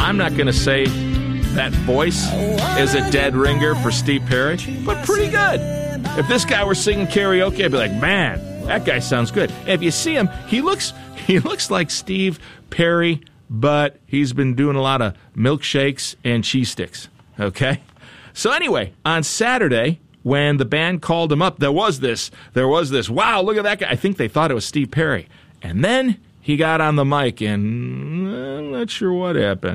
I'm not going to say that voice is a dead ringer for Steve Perry, but pretty good. If this guy were singing karaoke, I'd be like, man, that guy sounds good. And if you see him, he looks like Steve Perry, but he's been doing a lot of milkshakes and cheese sticks, okay? So anyway, on Saturday, when the band called him up, there was this, wow, look at that guy. I think they thought it was Steve Perry. And then he got on the mic, and I'm not sure what happened.